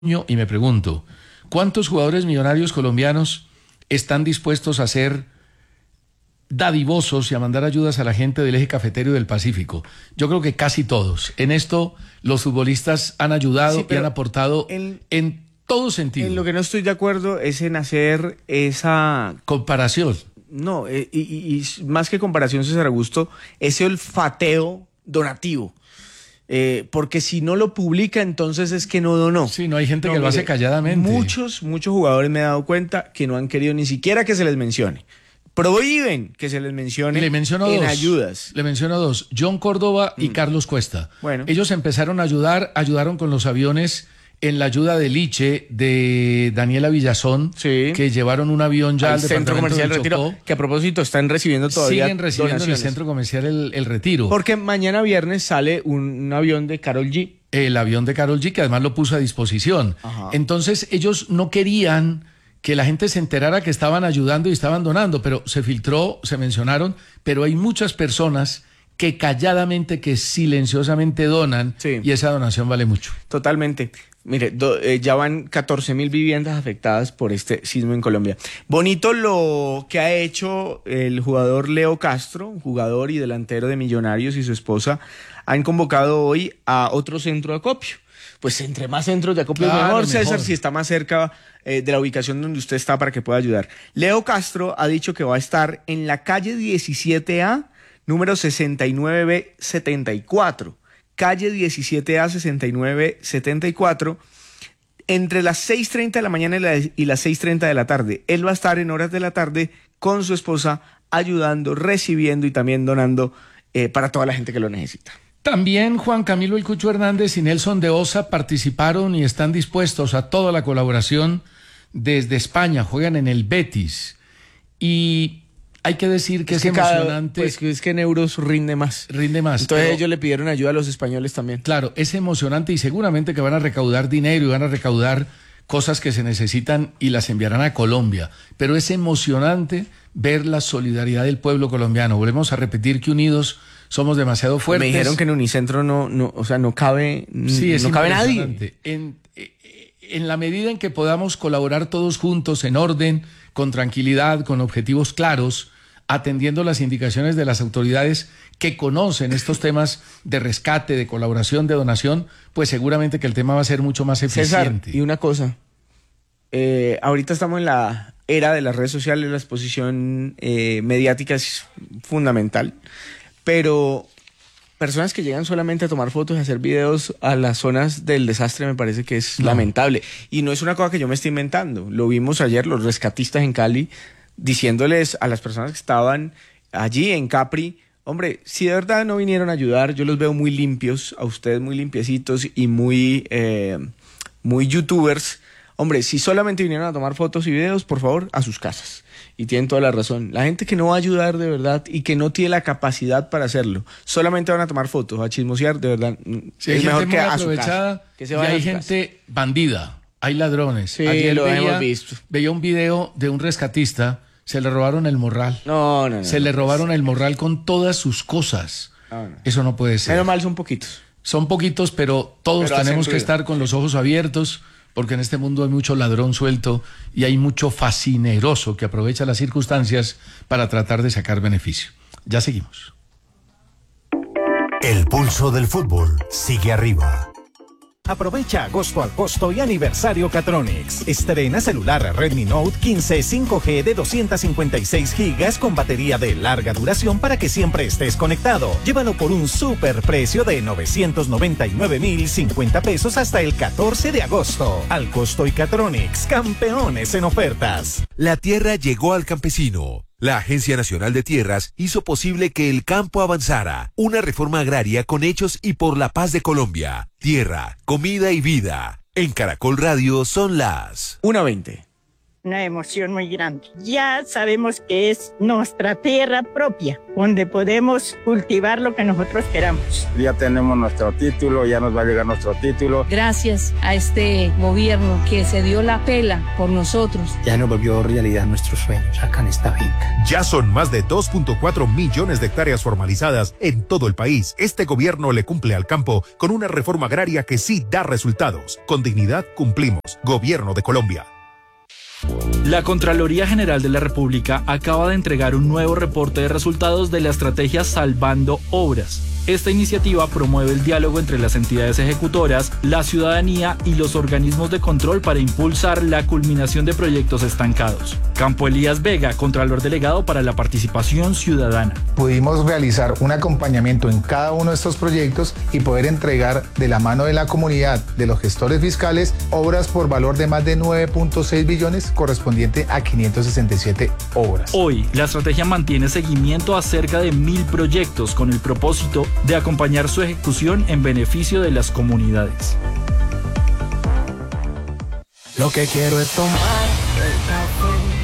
Y me pregunto, ¿cuántos jugadores millonarios colombianos están dispuestos a ser dadivosos y a mandar ayudas a la gente del eje cafetero y del Pacífico? Yo creo que casi todos. En esto los futbolistas han ayudado y han aportado en todo sentido. En lo que no estoy de acuerdo es en hacer esa comparación. No, y más que comparación, César Augusto, ese olfateo donativo. Porque si no lo publica, entonces es que no donó. Sí, no hay gente que lo hace calladamente. Muchos jugadores me he dado cuenta que no han querido ni siquiera que se les mencione. Prohíben que se les mencione en ayudas. Le menciono dos, John Córdoba y Carlos Cuesta. Bueno. Ellos empezaron a ayudar, ayudaron con los aviones en la ayuda de Liche, de Daniela Villazón, sí, que llevaron un avión ya al Centro Comercial del Chocó. Retiro, que a propósito están recibiendo todavía siguen recibiendo donaciones en el Centro Comercial el Retiro. Porque mañana viernes sale un avión de Karol G. El avión de Karol G, que además lo puso a disposición. Ajá. Entonces ellos no querían que la gente se enterara que estaban ayudando y estaban donando, pero se filtró, se mencionaron, pero hay muchas personas que calladamente, que silenciosamente donan, sí, y esa donación vale mucho. Totalmente. Mire, ya van 14.000 viviendas afectadas por este sismo en Colombia. Bonito lo que ha hecho el jugador Leo Castro, jugador y delantero de Millonarios, y su esposa han convocado hoy a otro centro de acopio. Pues entre más centros de acopio mejor, César, si está más cerca de la ubicación donde usted está para que pueda ayudar. Leo Castro ha dicho que va a estar en la calle 17A, número 69B74. Calle 17A 6974, entre las 6:30 de la mañana y las 6:30 de la tarde. Él va a estar en horas de la tarde con su esposa ayudando, recibiendo y también donando para toda la gente que lo necesita. También Juan Camilo El Cucho Hernández y Nelson de Osa participaron y están dispuestos a toda la colaboración desde España. Juegan en el Betis y hay que decir que es emocionante. Pues es que en euros rinde más. Rinde más. Entonces ellos le pidieron ayuda a los españoles también. Claro, es emocionante y seguramente que van a recaudar dinero y van a recaudar cosas que se necesitan y las enviarán a Colombia. Pero es emocionante ver la solidaridad del pueblo colombiano. Volvemos a repetir que unidos somos demasiado fuertes. Me dijeron que en Unicentro no cabe, sí, no cabe nadie. En la medida en que podamos colaborar todos juntos, en orden, con tranquilidad, con objetivos claros, atendiendo las indicaciones de las autoridades que conocen estos temas de rescate, de colaboración, de donación, pues seguramente que el tema va a ser mucho más eficiente. César, y una cosa, ahorita estamos en la era de las redes sociales, la exposición mediática es fundamental, pero personas que llegan solamente a tomar fotos y a hacer videos a las zonas del desastre me parece que es lamentable. Y no es una cosa que yo me esté inventando. Lo vimos ayer, los rescatistas en Cali, diciéndoles a las personas que estaban allí en Capri, hombre, si de verdad no vinieron a ayudar, yo los veo muy limpios, a ustedes muy limpiecitos y muy youtubers. Hombre, si solamente vinieron a tomar fotos y videos, por favor, a sus casas. Y tienen toda la razón. La gente que no va a ayudar de verdad y que no tiene la capacidad para hacerlo, solamente van a tomar fotos, a chismosear, de verdad. Sí, es mejor que a su casa. Que se vaya, y hay gente bandida, hay ladrones. Sí, ayer lo hemos visto. Veía un video de un rescatista, se le robaron el morral. No. Se le robaron el morral con todas sus cosas. No. Eso no puede ser. Menos mal son poquitos. Son poquitos, pero todos tenemos que estar con los ojos abiertos, porque en este mundo hay mucho ladrón suelto y hay mucho fascineroso que aprovecha las circunstancias para tratar de sacar beneficio. Ya seguimos. El pulso del fútbol sigue arriba. Aprovecha agosto al costo y aniversario Catronics. Estrena celular Redmi Note 15 5G de 256 GB con batería de larga duración para que siempre estés conectado. Llévalo por un super precio de 999.050 pesos hasta el 14 de agosto. Al costo y Catronics, campeones en ofertas. La tierra llegó al campesino. La Agencia Nacional de Tierras hizo posible que el campo avanzara. Una reforma agraria con hechos y por la paz de Colombia. Tierra, comida y vida. En Caracol Radio son las 1:20. una emoción muy grande. Ya sabemos que es nuestra tierra propia, donde podemos cultivar lo que nosotros queramos. Ya tenemos nuestro título, ya nos va a llegar nuestro título. Gracias a este gobierno que se dio la pela por nosotros. Ya nos volvió realidad nuestros sueños acá en esta finca. Ya son más de 2.4 millones de hectáreas formalizadas en todo el país. Este gobierno le cumple al campo con una reforma agraria que sí da resultados. Con dignidad cumplimos. Gobierno de Colombia. La Contraloría General de la República acaba de entregar un nuevo reporte de resultados de la estrategia Salvando Obras. Esta iniciativa promueve el diálogo entre las entidades ejecutoras, la ciudadanía y los organismos de control para impulsar la culminación de proyectos estancados. Campo Elías Vega, Contralor Delegado para la Participación Ciudadana. Pudimos realizar un acompañamiento en cada uno de estos proyectos y poder entregar de la mano de la comunidad, de los gestores fiscales, obras por valor de más de 9.6 billones correspondiente a 567 obras. Hoy, la estrategia mantiene seguimiento a cerca de 1.000 proyectos con el propósito de acompañar su ejecución en beneficio de las comunidades. Lo que quiero es tomar